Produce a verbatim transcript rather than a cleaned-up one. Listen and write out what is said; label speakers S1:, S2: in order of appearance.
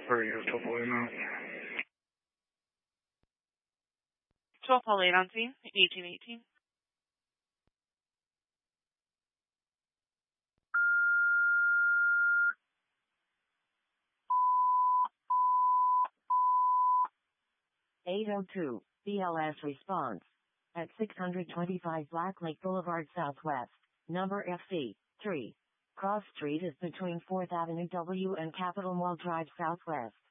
S1: Hurry, you have twelve oh eight now.
S2: twelve oh eight on scene, eighteen eighteen.
S3: eight oh two, B L S response. At six twenty-five Black Lake Boulevard Southwest, number F C, three. Cross Street is between fourth Avenue W and Capitol Mall Drive Southwest.